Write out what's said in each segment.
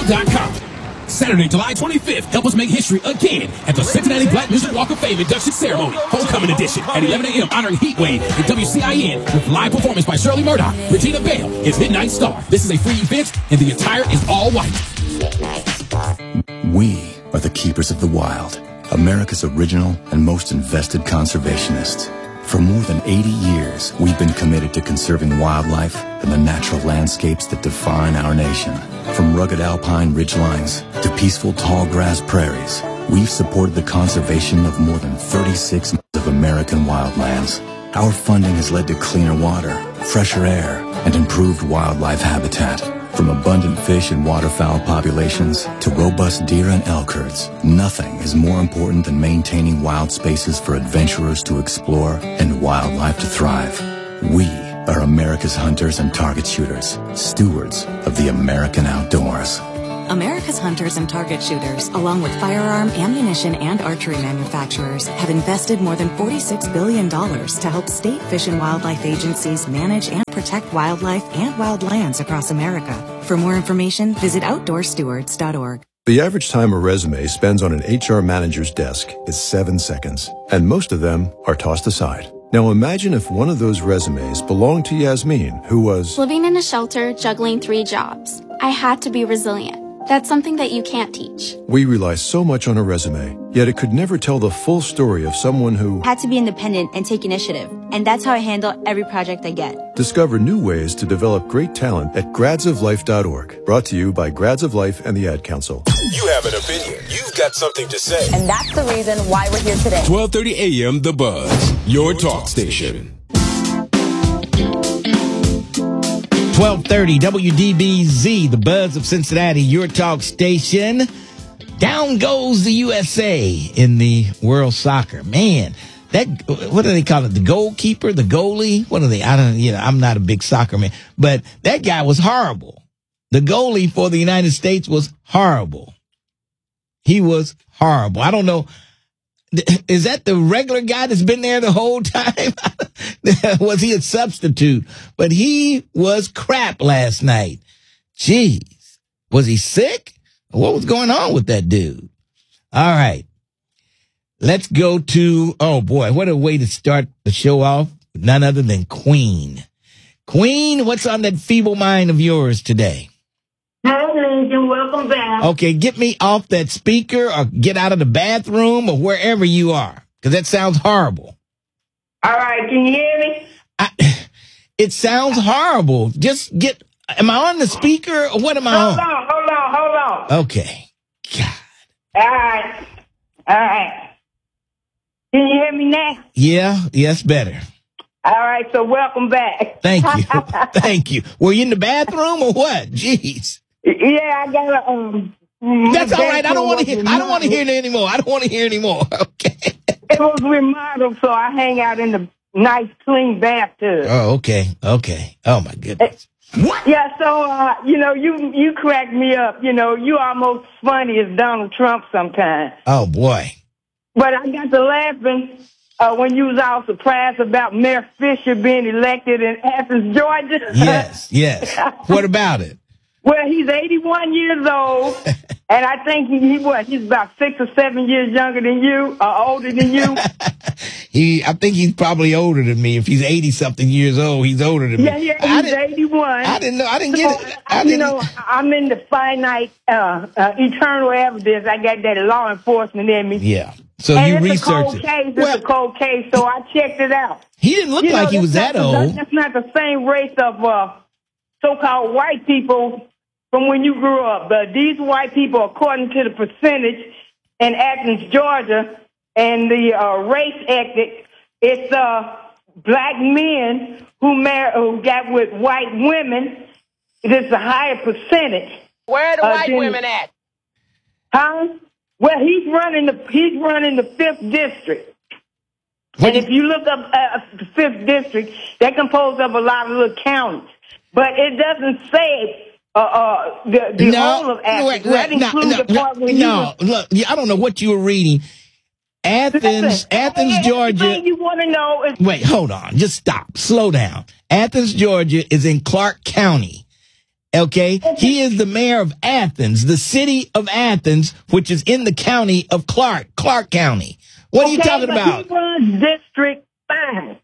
CincinnatiMusical.com. Saturday, July 25th, help us make history again at the Cincinnati Black Music Walk of Fame induction ceremony, homecoming edition, at 11 a.m. honoring Heatwave and WCIN with live performance by Shirley Murdoch. Regina Bale is Midnight Star. This is a free event, and the attire is all white. We are the keepers of the wild, America's original and most invested conservationists. For more than 80 years, we've been committed to conserving wildlife and the natural landscapes that define our nation. From rugged alpine ridgelines to peaceful tall grass prairies, we've supported the conservation of more than 36 of American wildlands. Our funding has led to cleaner water, fresher air, and improved wildlife habitat. From abundant fish and waterfowl populations to robust deer and elk herds, nothing is more important than maintaining wild spaces for adventurers to explore and wildlife to thrive. We are America's hunters and target shooters, stewards of the American outdoors. America's hunters and target shooters, along with firearm, ammunition, and archery manufacturers, have invested more than $46 billion to help state fish and wildlife agencies manage and protect wildlife and wildlands across America. For more information, visit OutdoorStewards.org. The average time a resume spends on an HR manager's desk is 7 seconds, and most of them are tossed aside. Now imagine if one of those resumes belonged to Yasmin, who was living in a shelter, juggling 3 jobs. I had to be resilient. That's something that you can't teach. We rely so much on a resume, yet it could never tell the full story of someone who had to be independent and take initiative. And that's how I handle every project I get. Discover new ways to develop great talent at gradsoflife.org. Brought to you by Grads of Life and the Ad Council. You have an opinion. You've got something to say. And that's the reason why we're here today. 12:30 a.m. The Buzz, your talk station. 1230 WDBZ, the Buzz of Cincinnati, your talk station. Down goes the USA in the World Soccer. Man, that, what do they call it? The goalkeeper, the goalie? What are they? I'm not a big soccer man, but that guy was horrible. The goalie for the United States was horrible. He was horrible. I don't know. Is that the regular guy that's been there the whole time? Was he a substitute? But he was crap last night. Jeez. Was he sick? What was going on with that dude? All right. Let's go to, oh boy, what a way to start the show off. None other than Queen. Queen, what's on that feeble mind of yours today? Hey, Lincoln, welcome back. Okay, get me off that speaker or get out of the bathroom or wherever you are, because that sounds horrible. All right, can you hear me? It sounds horrible. Just get, am I on the speaker or what am I on? Hold on. Okay. God. All right. Can you hear me now? Yeah, yes, better. All right, so welcome back. Thank you. Thank you. Were you in the bathroom or what? Jeez. Yeah, I got a That's all right. I don't want to hear it anymore. I don't want to hear anymore. Okay. It was remodeled, so I hang out in the nice, clean bathtub. Oh, okay. Oh my goodness. What? Yeah, so you crack me up. You almost funny as Donald Trump sometimes. Oh boy. But I got to laughing when you was all surprised about Mayor Fisher being elected in Athens, Georgia. Yes. What about it? Well, he's 81 years old, and I think he's about 6 or 7 years younger than you, or older than you. I think he's probably older than me. If he's 80-something years old, he's older than me. Yeah, he's 81. I didn't know. I didn't get it. I'm in the finite, eternal evidence. I got that law enforcement in me. Yeah. So you researched it. It's a cold case, so I checked it out. He didn't look like he was that old. That's not the same race of so-called white people from when you grew up. These white people, according to the percentage in Athens, Georgia, and the race ethic, it's black men who got with white women. It's a higher percentage. Where are the white women at? Huh? Well, he's running the 5th district. And if you look up the 5th district, that composed of a lot of little counties. But it doesn't say the whole of Athens. That includes the part where look, I don't know what you were reading. Athens, Georgia. You want to know is wait, hold on. Just stop. Slow down. Athens, Georgia is in Clark County. Okay? He is the mayor of Athens, the city of Athens, which is in the county of Clark County. What are you talking about? He runs District 5.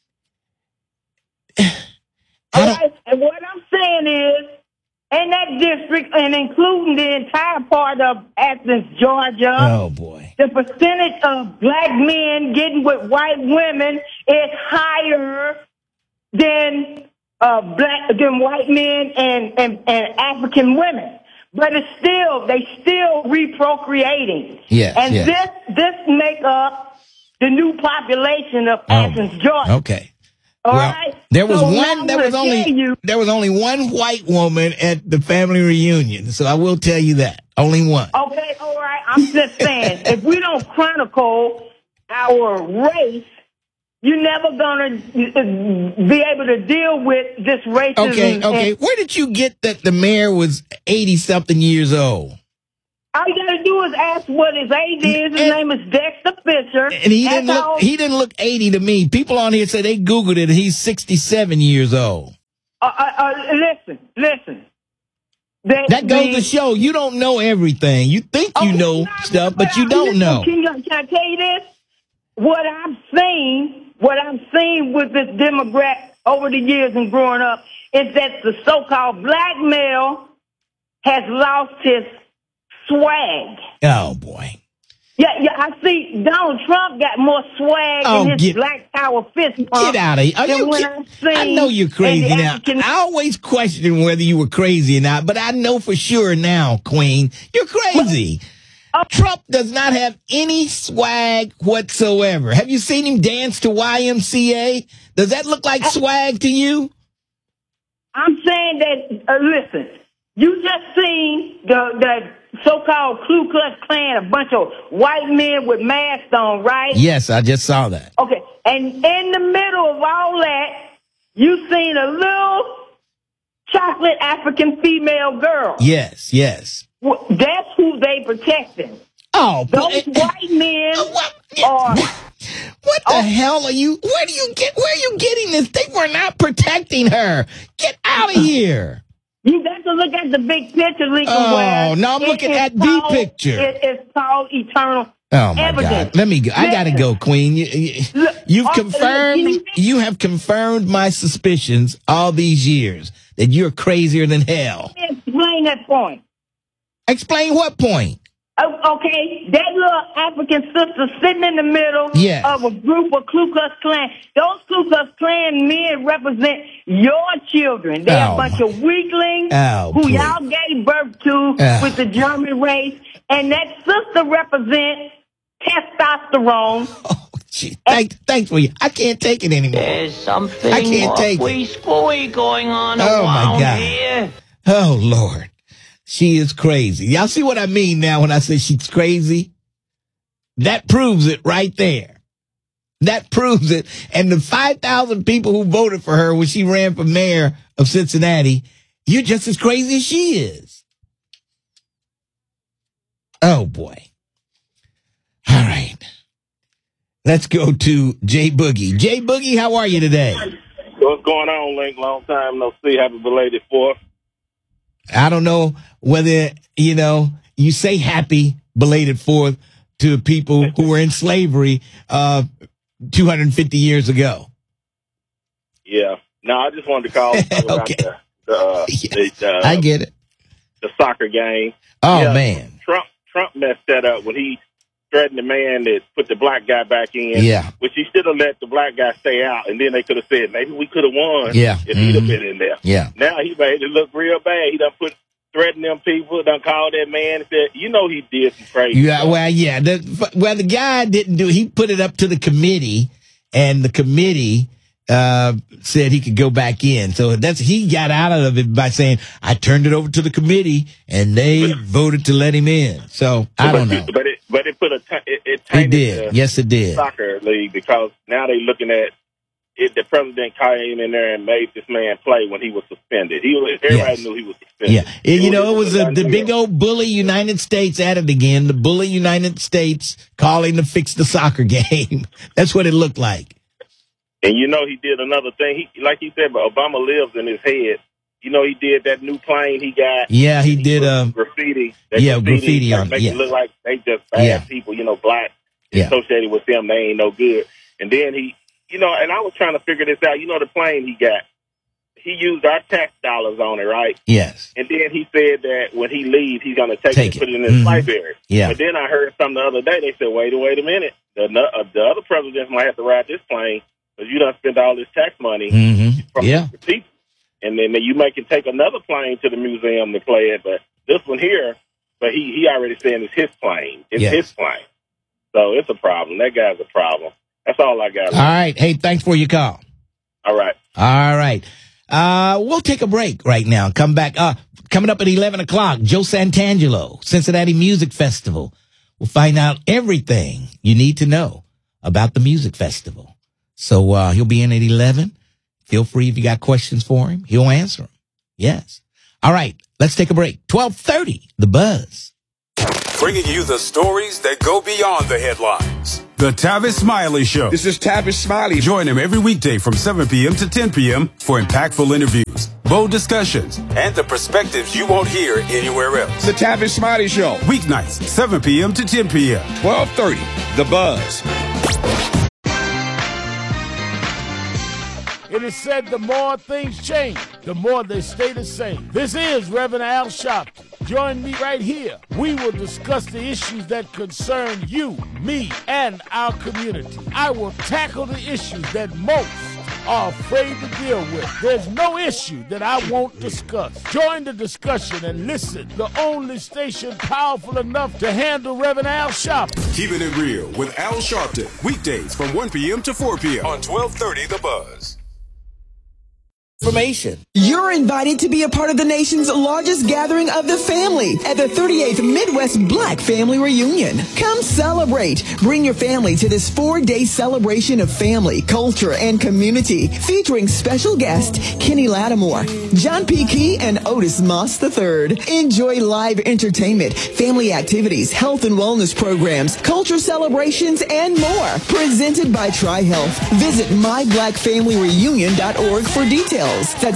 All right, and what I'm saying is, in that district, and including the entire part of Athens, Georgia, oh boy, the percentage of black men getting with white women is higher than white men and African women. But they still reprocreating. Yes, and yes. this make up the new population of Athens, Georgia. Okay. All right. There was there was only one white woman at the family reunion, so I will tell you that. Only one. Okay, all right. I'm just saying, if we don't chronicle our race, you're never gonna be able to deal with this racism. Okay. Where did you get that the mayor was 80-something years old? All you gotta do is ask what his age is. His name is Dexter Fisher. And he didn't look 80 to me. People on here say they Googled it and he's 67 years old. Listen. That goes to show you don't know everything. You think you know stuff, but you don't know. Can I tell you this? What I've seen with this demographic over the years and growing up is that the so-called black male has lost his swag. Oh boy. Yeah, I see Donald Trump got more swag in his Black Power fist pump. Get out of here. I know you're crazy now. I always question whether you were crazy or not, but I know for sure now, Queen, you're crazy. Trump does not have any swag whatsoever. Have you seen him dance to YMCA? Does that look like swag to you? I'm saying that, listen, you just seen the so-called Ku Klux Klan, a bunch of white men with masks on, right? Yes, I just saw that. Okay, and in the middle of all that, you seen a little chocolate African female girl. Yes. That's who they protecting. Oh, those white men are. What the hell are you? Where are you getting this? They were not protecting her. Get out of here. You got to look at the big picture, Lincoln. Oh, no, I'm looking at the picture. It's called eternal Oh my evidence. God! Let me go. I gotta go, Queen. You have confirmed my suspicions all these years that you're crazier than hell. Explain that point. Explain what point? Okay, that little African sister sitting in the middle of a group of Ku Klux Klan. Those Ku Klux Klan men represent your children. They're a bunch of weaklings who y'all gave birth to with the German race. And that sister represents testosterone. Oh, gee. Thanks for you. I can't take it anymore. There's something awfully going on around my God. Here. Oh, Lord. She is crazy. Y'all see what I mean now when I say she's crazy? That proves it right there. That proves it. And the 5,000 people who voted for her when she ran for mayor of Cincinnati, you're just as crazy as she is. Oh, boy. All right. Let's go to Jay Boogie. Jay Boogie, how are you today? What's going on, Link? Long time no see. Happy belated 4th. I don't know whether, you say happy belated 4th to people who were in slavery 250 years ago. Yeah. No, I just wanted to call okay. about I get it. The soccer game. Oh, man. Trump messed that up when he threatened the man that put the black guy back in. Yeah. Which he should have let the black guy stay out, and then they could have said, maybe we could have won if he'd have been in there. Yeah. Now he made it look real bad. He done threatened them people, done called that man and said, he did some crazy stuff. Well, the guy didn't do it. He put it up to the committee, and the committee said he could go back in. So he got out of it by saying, I turned it over to the committee, and they voted to let him in. So I don't know. But it put it did. Yes, it did. Soccer league, because now they looking at it. The president came in there and made this man play when he was suspended. Everybody knew he was suspended. Yeah, it was the big old bully United States at it again. The bully United States calling to fix the soccer game. That's what it looked like. And he did another thing. Like he said, but Obama lives in his head. You know, he did that new plane he got. Yeah, he did graffiti. Graffiti on. Make it look like they just bad people. You know, black associated with them, they ain't no good. And then he, you know, and I was trying to figure this out. You know, the plane he got, he used our tax dollars on it, right? Yes. And then he said that when he leaves, he's going to take it and put it in his library. Yeah. But then I heard something the other day. They said, wait a minute. The other presidents might have to ride this plane because you done spent all this tax money from the people. And then you can take another plane to the museum to play it. But this one here, but he already saying it's his plane. It's his plane. So it's a problem. That guy's a problem. That's all I got. All right. Hey, thanks for your call. All right. All right. We'll take a break right now. Come back. Coming up at 11 o'clock, Joe Santangelo, Cincinnati Music Festival. We'll find out everything you need to know about the music festival. So he'll be in at 11. Feel free if you got questions for him. He'll answer them. Yes. All right. Let's take a break. 12:30, The Buzz. Bringing you the stories that go beyond the headlines. The Tavis Smiley Show. This is Tavis Smiley. Join him every weekday from 7 p.m. to 10 p.m. for impactful interviews, bold discussions, and the perspectives you won't hear anywhere else. The Tavis Smiley Show. Weeknights, 7 p.m. to 10 p.m. 12:30, The Buzz. It is said the more things change, the more they stay the same. This is Reverend Al Sharpton. Join me right here. We will discuss the issues that concern you, me, and our community. I will tackle the issues that most are afraid to deal with. There's no issue that I won't discuss. Join the discussion and listen. The only station powerful enough to handle Reverend Al Sharpton. Keeping it real with Al Sharpton. Weekdays from 1 p.m. to 4 p.m. on 1230 The Buzz. Information. You're invited to be a part of the nation's largest gathering of the family at the 38th Midwest Black Family Reunion. Come celebrate. Bring your family to this 4-day celebration of family, culture, and community, featuring special guest Kenny Lattimore, John P. Key, and Otis Moss III. Enjoy live entertainment, family activities, health and wellness programs, culture celebrations, and more. Presented by TriHealth. Visit myblackfamilyreunion.org for details. That's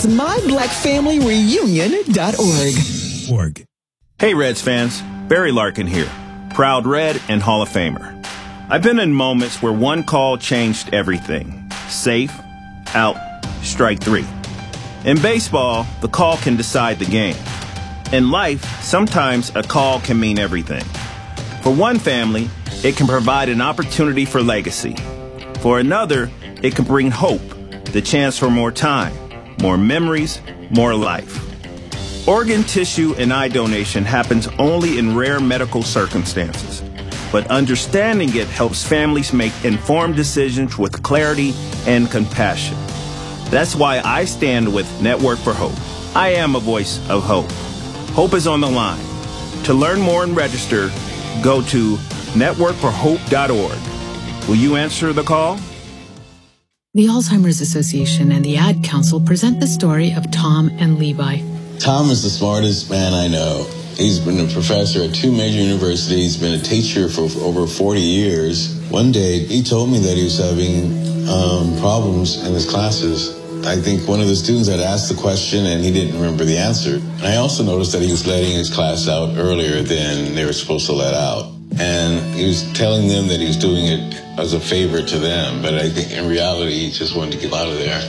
myblackfamilyreunion.org. Hey Reds fans, Barry Larkin here, proud Red and Hall of Famer. I've been in moments where one call changed everything. Safe, out, strike three. In baseball, the call can decide the game. In life, sometimes a call can mean everything. For one family, it can provide an opportunity for legacy. For another, it can bring hope, the chance for more time, more memories, more life. Organ, tissue, and eye donation happens only in rare medical circumstances, but understanding it helps families make informed decisions with clarity and compassion. That's why I stand with Network for Hope. I am a voice of hope. Hope is on the line. To learn more and register, go to networkforhope.org. Will you answer the call? The Alzheimer's Association and the Ad Council present the story of Tom and Levi. Tom is the smartest man I know. He's been a professor at 2 major universities, been a teacher for over 40 years. One day, he told me that he was having problems in his classes. I think one of the students had asked the question and he didn't remember the answer. I also noticed that he was letting his class out earlier than they were supposed to let out. And he was telling them that he was doing it as a favor to them, but I think in reality, he just wanted to get out of there.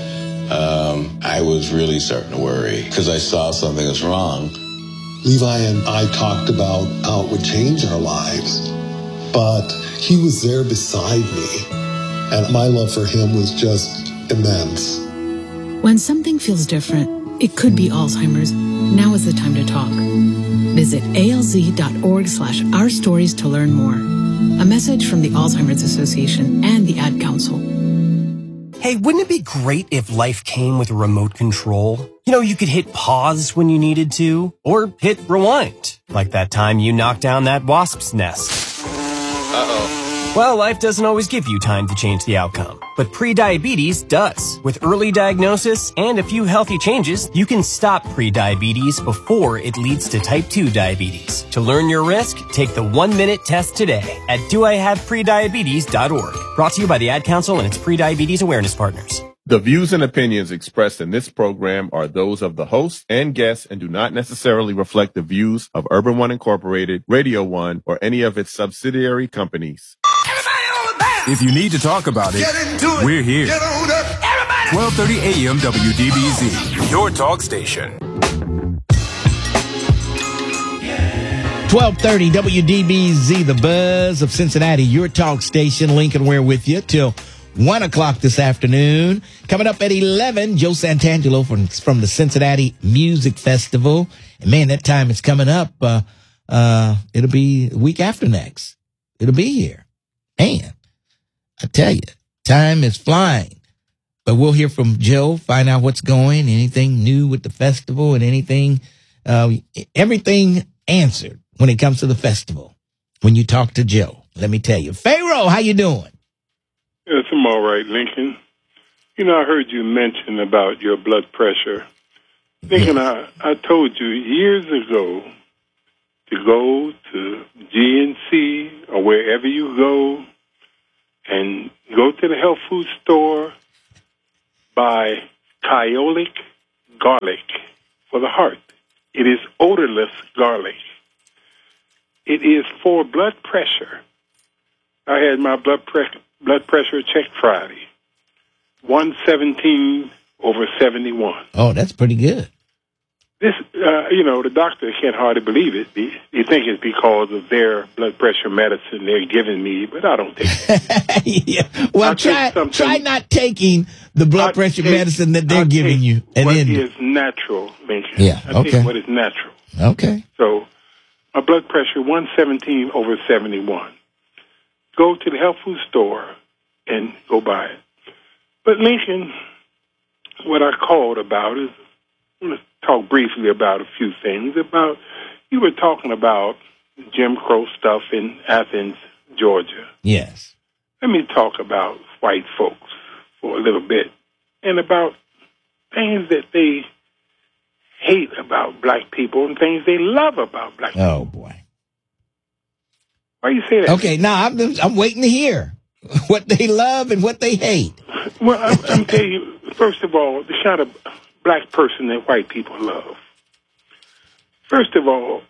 I was really starting to worry because I saw something was wrong. Levi and I talked about how it would change our lives, but he was there beside me, and my love for him was just immense. When something feels different, it could be Alzheimer's. Now is the time to talk. Visit alz.org/ourstories to learn more. A message from the Alzheimer's Association and the Ad Council. Hey, wouldn't it be great if life came with a remote control? You know, you could hit pause when you needed to, or hit rewind, like that time you knocked down that wasp's nest. Uh-oh. Well, life doesn't always give you time to change the outcome, but prediabetes does. With early diagnosis and a few healthy changes, you can stop prediabetes before it leads to type 2 diabetes. To learn your risk, take the 1-minute test today at doihaveprediabetes.org. Brought to you by the Ad Council and its prediabetes awareness partners. The views and opinions expressed in this program are those of the host and guests and do not necessarily reflect the views of Urban One Incorporated, Radio One, or any of its subsidiary companies. If you need to talk about it, we're here. 1230 AM WDBZ, your talk station. 1230 WDBZ, the buzz of Cincinnati, your talk station. Lincoln, we're with you till 1 o'clock this afternoon. Coming up at 11, Joe Santangelo from the Cincinnati Music Festival. And man, that time is coming up. It'll be the week after next. It'll be here. Man, I tell you, time is flying. But we'll hear from Joe, find out what's going, anything new with the festival and anything, everything answered when it comes to the festival. When you talk to Joe, let me tell you. Pharaoh, how you doing? Yes, I'm all right, Lincoln. You know, I heard you mention about your blood pressure. Lincoln, I told you years ago to go to GNC or wherever you go and go to the health food store, buy Kyolic garlic for the heart. It is odorless garlic. It is for blood pressure. I had my blood pressure checked Friday, 117/71. Oh, that's pretty good. This, the doctor can't hardly believe it. They think it's because of their blood pressure medicine they're giving me, but I don't think that. Yeah. Well, try not taking the blood pressure medicine that they're giving you. And what is natural, Lincoln. Yeah, I take what is natural. Okay. So my blood pressure, 117/71. Go to the health food store and go buy it. But Lincoln, what I called about is, I'm going to talk briefly about a few things. You were talking about Jim Crow stuff in Athens, Georgia. Yes. Let me talk about white folks for a little bit and about things that they hate about black people and things they love about black people. Oh, boy. Why you say that? Okay, now I'm waiting to hear what they love and what they hate. Well, I'm telling you, first of all, the kind of black person that white people love. First of all,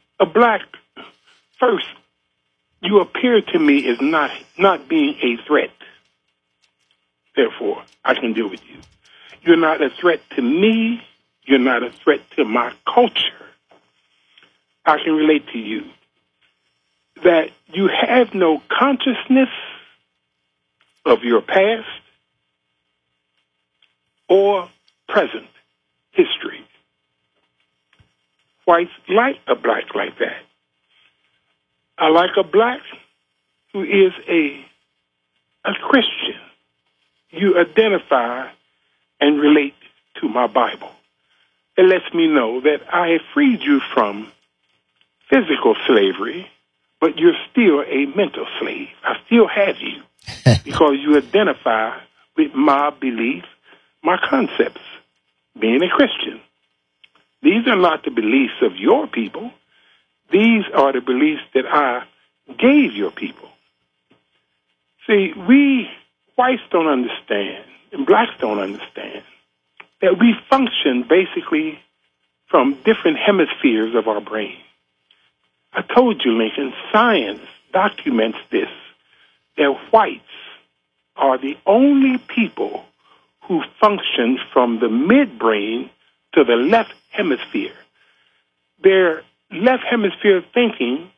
you appear to me as not being a threat. Therefore, I can deal with you. You're not a threat to me. You're not a threat to my culture. I can relate to you. That you have no consciousness of your past or present history. Whites like a black like that. I like a black who is a Christian. You identify and relate to my Bible. It lets me know that I have freed you from physical slavery, but you're still a mental slave. I still have you because you identify with my beliefs, my concepts, being a Christian. These are not the beliefs of your people. These are the beliefs that I gave your people. See, we whites don't understand, and blacks don't understand, that we function basically from different hemispheres of our brain. I told you, Lincoln, science documents this, that whites are the only people who function from the midbrain to the left hemisphere. Their left hemisphere thinking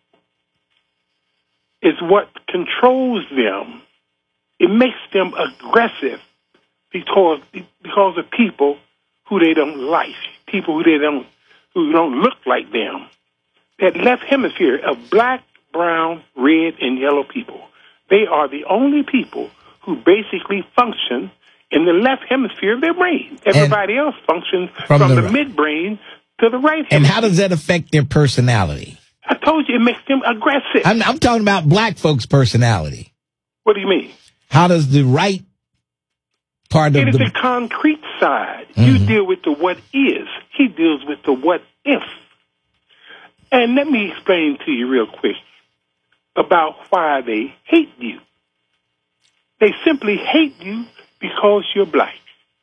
is what controls them. It makes them aggressive because of people who they don't like, people who don't look like them. That left hemisphere of black, brown, red, and yellow people, they are the only people who basically function in the left hemisphere of their brain. Everybody else functions from the midbrain to the right hemisphere. And how does that affect their personality? I told you it makes them aggressive. I'm talking about black folks' personality. What do you mean? How does the right part of it is the concrete side. Mm-hmm. You deal with the what is. He deals with the what if. And let me explain to you real quick about why they hate you. They simply hate you because you're black.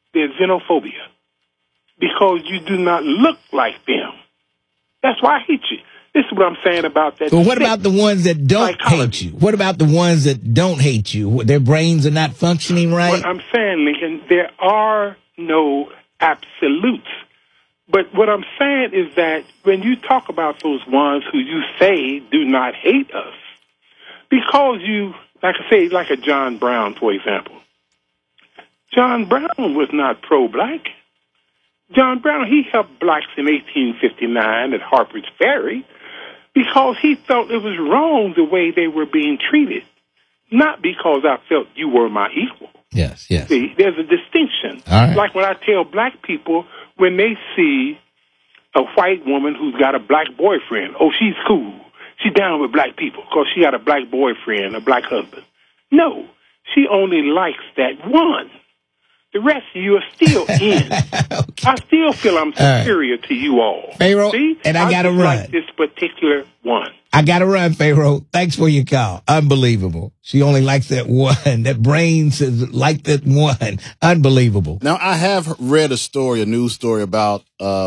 there's xenophobia because you do not look like them. That's why I hate you. This is what I'm saying about that. Well, what about the ones that don't hate you? What about the ones that don't hate you? Their brains are not functioning right? What I'm saying, Lincoln, there are no absolutes. But what I'm saying is that when you talk about those ones who you say do not hate us, because you, like I say, like a John Brown, for example. John Brown was not pro-black. John Brown, he helped blacks in 1859 at Harper's Ferry because he felt it was wrong the way they were being treated, not because I felt you were my equal. Yes, yes. See, there's a distinction. All right. Like when I tell black people, when they see a white woman who's got a black boyfriend, oh, she's cool. She's down with black people because she got a black boyfriend, a black husband. No, she only likes that one. The rest of you are still in. Okay. I still feel I'm superior to you all. Pharaoh, see? And I got to run. Like this particular one. I got to run, Pharaoh. Thanks for your call. Unbelievable. She only likes that one. That brain says like that one. Unbelievable. Now, I have read a news story about